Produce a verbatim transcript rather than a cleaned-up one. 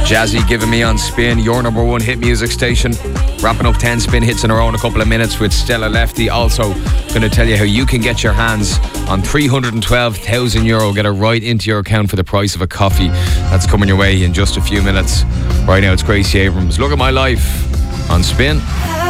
Jazzy giving me on Spin, your number one hit music station. Wrapping up ten Spin hits in a row in a couple of minutes with Stella Lefty. Also going to tell you how you can get your hands on three hundred twelve thousand euro. Get it right into your account for the price of a coffee. That's coming your way in just a few minutes. Right now it's Gracie Abrams. Look at My Life on Spin.